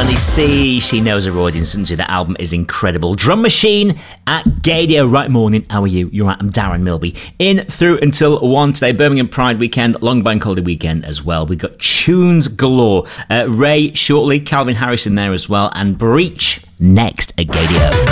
Melanie C. She knows her audience, doesn't she? That album is incredible. Drum Machine at Gadio. Right morning. How are you? You're right. I'm Darren Milby. In through until 1 today. Birmingham Pride weekend. Long bank holiday weekend as well. We've got tunes galore. Ray shortly. Calvin Harris in there as well. And Breach next at Gadio.